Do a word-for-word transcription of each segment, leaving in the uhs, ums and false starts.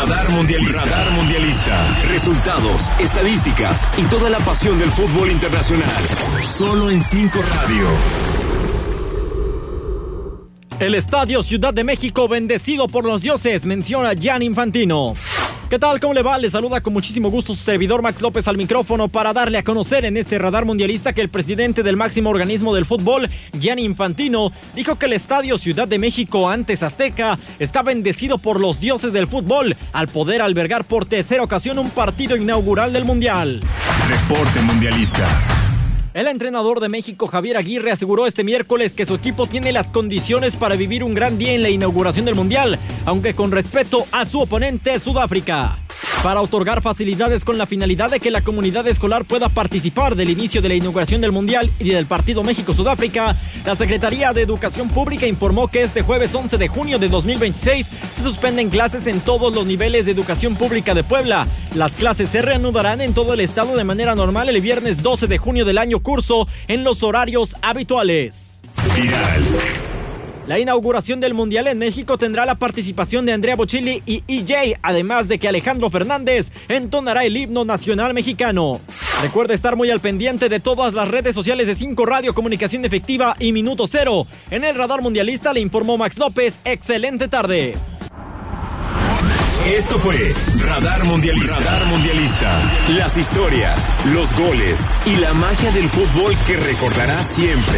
Radar Mundialista. Radar Mundialista. Resultados, estadísticas y toda la pasión del fútbol internacional. Solo en Cinco Radio. El Estadio Ciudad de México bendecido por los dioses, menciona Gianni Infantino. ¿Qué tal? ¿Cómo le va? Le saluda con muchísimo gusto su servidor Max López al micrófono para darle a conocer en este Radar Mundialista que el presidente del máximo organismo del fútbol, Gianni Infantino, dijo que el Estadio Ciudad de México, antes Azteca, está bendecido por los dioses del fútbol al poder albergar por tercera ocasión un partido inaugural del Mundial. Reporte Mundialista. El entrenador de México, Javier Aguirre, aseguró este miércoles que su equipo tiene las condiciones para vivir un gran día en la inauguración del Mundial, aunque con respeto a su oponente, Sudáfrica. Para otorgar facilidades con la finalidad de que la comunidad escolar pueda participar del inicio de la inauguración del Mundial y del partido México-Sudáfrica, la Secretaría de Educación Pública informó que este jueves once de junio de dos mil veintiséis se suspenden clases en todos los niveles de educación pública de Puebla. Las clases se reanudarán en todo el estado de manera normal el viernes doce de junio del año curso en los horarios habituales. Viral. La inauguración del Mundial en México tendrá la participación de Andrea Bocelli y E J, además de que Alejandro Fernández entonará el himno nacional mexicano. Recuerda estar muy al pendiente de todas las redes sociales de Cinco Radio, Comunicación Efectiva y Minuto Cero. En el Radar Mundialista le informó Max López. Excelente tarde. Esto fue Radar Mundialista. Radar Mundialista. Las historias, los goles y la magia del fútbol que recordarás siempre.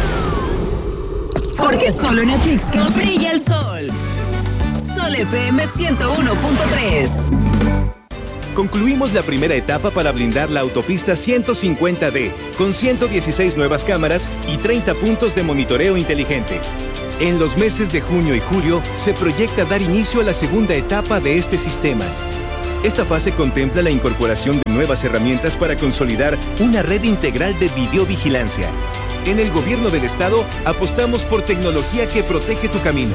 Porque solo en Atlixco brilla el sol. Sol F M ciento uno punto tres. Concluimos la primera etapa para blindar la autopista ciento cincuenta D, con ciento dieciséis nuevas cámaras y treinta puntos de monitoreo inteligente. En los meses de junio y julio se proyecta dar inicio a la segunda etapa de este sistema. Esta fase contempla la incorporación de nuevas herramientas para consolidar una red integral de videovigilancia. En el gobierno del estado apostamos por tecnología que protege tu camino.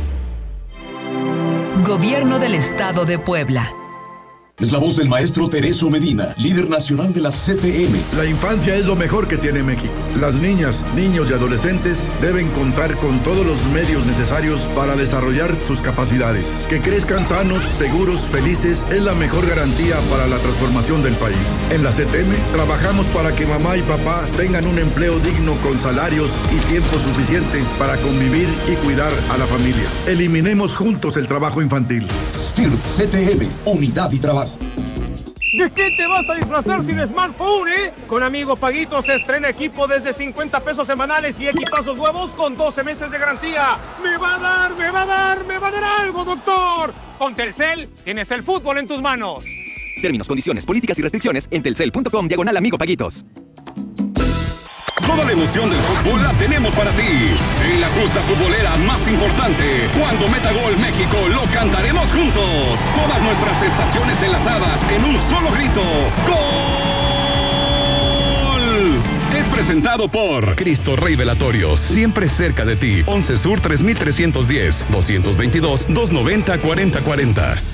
Gobierno del Estado de Puebla. Es la voz del maestro Tereso Medina, líder nacional de la C T M. La infancia es lo mejor que tiene México. Las niñas, niños y adolescentes deben contar con todos los medios necesarios para desarrollar sus capacidades. Que crezcan sanos, seguros, felices es la mejor garantía para la transformación del país. En la C T M trabajamos para que mamá y papá tengan un empleo digno con salarios y tiempo suficiente para convivir y cuidar a la familia. Eliminemos juntos el trabajo infantil. S T I R C T M, unidad y trabajo. ¿De qué te vas a disfrazar sin smartphone, eh? Con Amigo Paguito se estrena equipo desde cincuenta pesos semanales y equipazos nuevos con doce meses de garantía. ¡Me va a dar, me va a dar, me va a dar algo, doctor! Con Telcel tienes el fútbol en tus manos. Términos, condiciones, políticas y restricciones en telcel punto com diagonal Amigo Paguitos. Toda la emoción del fútbol la tenemos para ti. En la justa futbolera más importante, cuando meta gol México, lo cantaremos juntos. Todas nuestras estaciones enlazadas en un solo grito. ¡Gol! Es presentado por Cristo Rey Velatorios, siempre cerca de ti. once Sur tres mil trescientos diez, doscientos veintidós, doscientos noventa, cuarenta cuarenta.